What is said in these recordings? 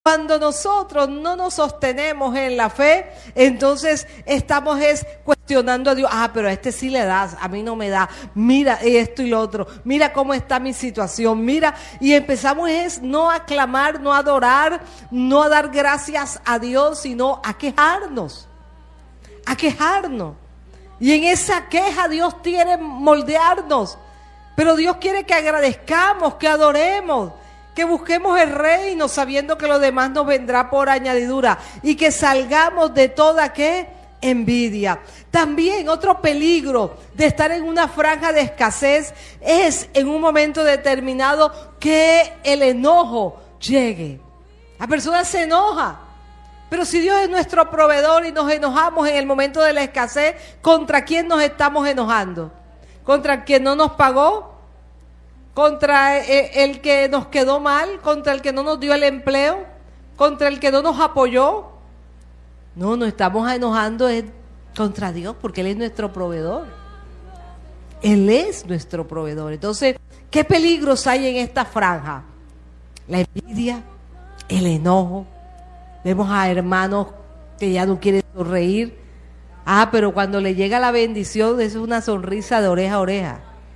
Cuando nosotros no nos sostenemos en la fe, entonces estamos cuestionando a Dios. Pero a este sí le das, a mí no me da. Mira esto y lo otro. Mira cómo está mi situación. Mira, y empezamos no a clamar, no a adorar, no a dar gracias a Dios, sino a quejarnos. A quejarnos. Y en esa queja Dios quiere moldearnos. Pero Dios quiere que agradezcamos, que adoremos, que busquemos el reino sabiendo que lo demás nos vendrá por añadidura y que salgamos de toda envidia. También otro peligro de estar en una franja de escasez es en un momento determinado que el enojo llegue. La persona se enoja, pero si Dios es nuestro proveedor y nos enojamos en el momento de la escasez, ¿contra quién nos estamos enojando? ¿Contra el que no nos pagó? ¿Contra el que nos quedó mal? ¿Contra el que no nos dio el empleo? ¿Contra el que no nos apoyó? No, nos estamos enojando contra Dios porque Él es nuestro proveedor. Él es nuestro proveedor. Entonces, ¿qué peligros hay en esta franja? La envidia, el enojo. Vemos a hermanos que ya no quieren sonreír. Pero cuando le llega la bendición, eso es una sonrisa de oreja a oreja.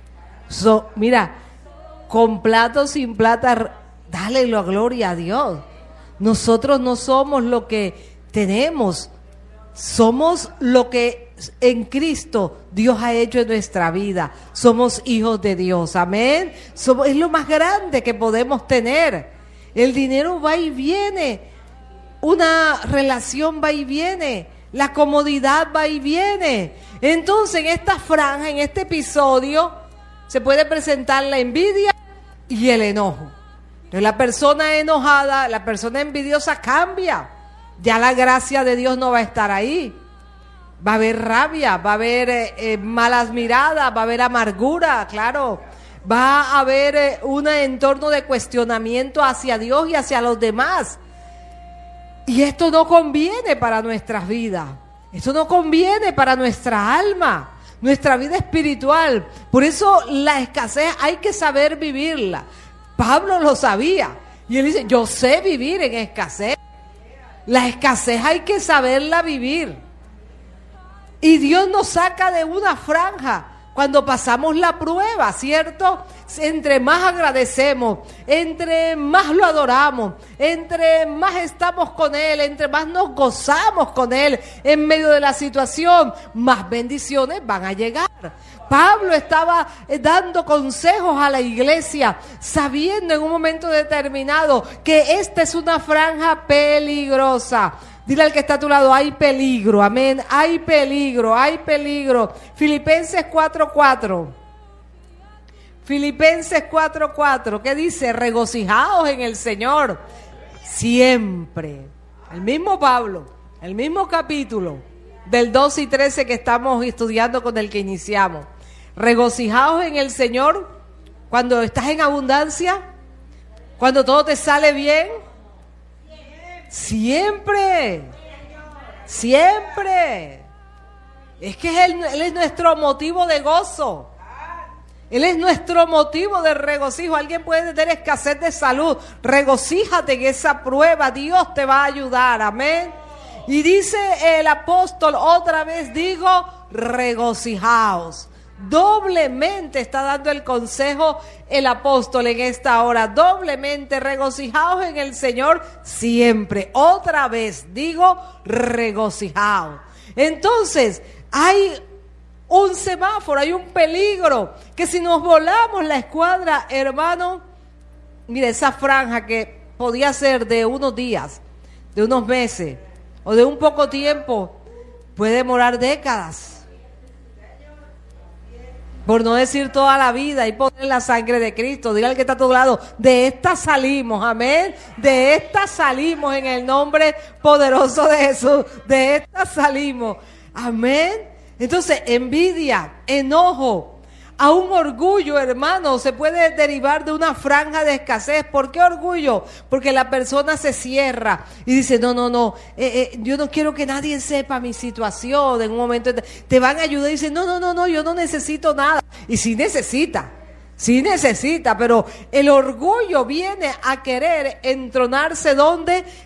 Mira, con plata o sin plata, dale la gloria a Dios. Nosotros no somos lo que tenemos, somos lo que en Cristo Dios ha hecho en nuestra vida. Somos hijos de Dios, amén. Es lo más grande que podemos tener. El dinero va y viene, una relación va y viene, la comodidad va y viene. Entonces en esta franja, en este episodio, se puede presentar la envidia y el enojo. Entonces la persona enojada, la persona envidiosa cambia. Ya la gracia de Dios no va a estar ahí. Va a haber rabia, va a haber malas miradas, va a haber amargura, claro. Va a haber un entorno de cuestionamiento hacia Dios y hacia los demás. Y esto no conviene para nuestras vidas. Esto no conviene para nuestra alma, nuestra vida espiritual. Por eso la escasez hay que saber vivirla. Pablo lo sabía. Y él dice, yo sé vivir en escasez. La escasez hay que saberla vivir. Y Dios nos saca de una franja cuando pasamos la prueba, ¿cierto? Entre más agradecemos, entre más lo adoramos, entre más estamos con Él, entre más nos gozamos con Él en medio de la situación, más bendiciones van a llegar. Pablo estaba dando consejos a la iglesia, sabiendo en un momento determinado que esta es una franja peligrosa. Dile al que está a tu lado, hay peligro, amén, hay peligro, hay peligro. Filipenses 4:4. Filipenses 4:4, ¿qué dice? Regocijaos en el Señor siempre. El mismo Pablo, el mismo capítulo del 12 y 13 que estamos estudiando con el que iniciamos. Regocijaos en el Señor cuando estás en abundancia, cuando todo te sale bien. Siempre, siempre. Es que Él es nuestro motivo de gozo. Él es nuestro motivo de regocijo. Alguien puede tener escasez de salud. Regocíjate en esa prueba. Dios te va a ayudar. Amén. Y dice el apóstol, otra vez digo, regocijaos. Doblemente está dando el consejo el apóstol en esta hora. Doblemente regocijaos en el Señor siempre. Otra vez digo, regocijaos. Entonces, hay un semáforo, hay un peligro, que si nos volamos la escuadra, hermano, mire, esa franja que podía ser de unos días, de unos meses o de un poco tiempo, puede demorar décadas. Por no decir toda la vida, y poner la sangre de Cristo. Dígale al que está a tu lado, de esta salimos, amén. De esta salimos en el nombre poderoso de Jesús. De esta salimos, amén. Entonces, envidia, enojo, a un orgullo, hermano, se puede derivar de una franja de escasez. ¿Por qué orgullo? Porque la persona se cierra y dice, no, yo no quiero que nadie sepa mi situación. En un momento te van a ayudar y dicen, no, yo no necesito nada. Y sí necesita, Sí necesita, pero el orgullo viene a querer entronarse donde